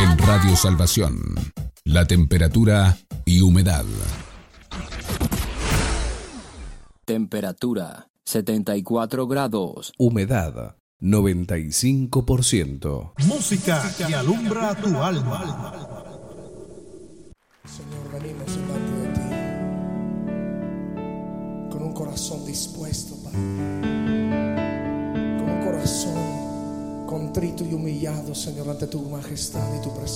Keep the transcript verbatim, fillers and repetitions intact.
En Radio Salvación, la temperatura y humedad. Temperatura setenta y cuatro grados. Humedad noventa y cinco por ciento. Música que alumbra tu alma. Señor, venimos delante de ti con un corazón dispuesto, Padre, con un corazón contrito y humillado, Señor, ante tu majestad y tu presencia.